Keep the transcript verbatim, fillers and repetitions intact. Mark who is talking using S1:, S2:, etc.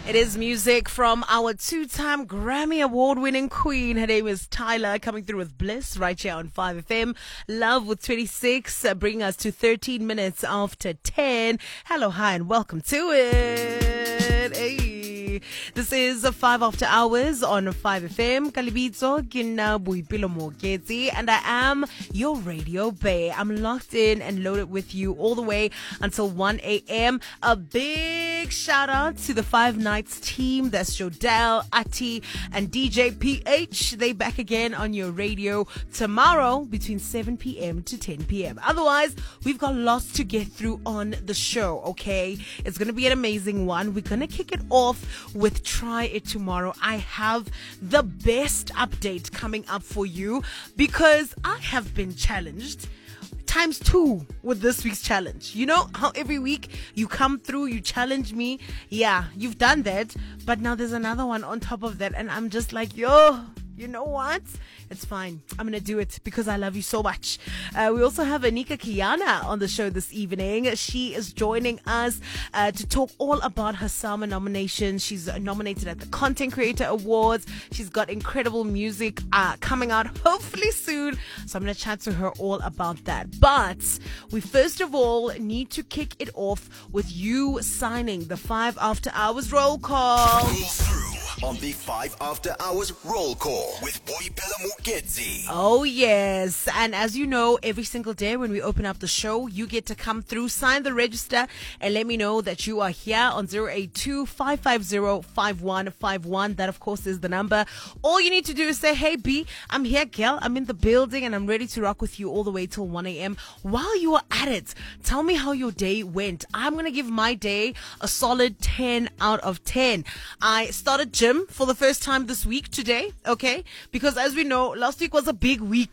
S1: It is music from our two-time Grammy Award-winning queen. Her name is Tyla, coming through with Bliss right here on five F M. Love with twenty-six, uh, bringing us to thirteen minutes after ten. Hello, hi, and welcome to it. Hey. This is uh, five after hours on five F M. Kalibitso, Gina Buipilo Mogezi, and I am your radio bae. I'm locked in and loaded with you all the way until one A M. A big shout out to the Five Nights team. That's Jodelle, Ati, and D J P H. They back again on your radio tomorrow between seven P M to ten P M. Otherwise, we've got lots to get through on the show, okay? It's going to be an amazing one. We're going to kick it off with Try It Tomorrow. I have the best update coming up for you because I have been challenged times two with this week's challenge. You know how every week you come through, you challenge me? Yeah, you've done that. But now there's another one on top of that. And I'm just like, yo, you know what? It's fine. I'm going to do it because I love you so much. Uh, we also have Anika Kiana on the show this evening. She is joining us uh, to talk all about her summer nomination. She's nominated at the Content Creator Awards. She's got incredible music uh, coming out hopefully soon. So I'm going to chat to her all about that. But we first of all need to kick it off with you signing the five After Hours roll call.
S2: Roll through on the five After Hours roll call with Boipelo Mugedzi.
S1: Oh, yes. And as you know, every single day when we open up the show, you get to come through, sign the register, and let me know that you are here on zero eight two, five five zero, five one five one. That, of course, is the number. All you need to do is say, hey, B, I'm here, girl. I'm in the building, and I'm ready to rock with you all the way till one A M. While you are at it, tell me how your day went. I'm going to give my day a solid ten out of ten. I started gym for the first time this week today, okay? Because as we know, last week was a big week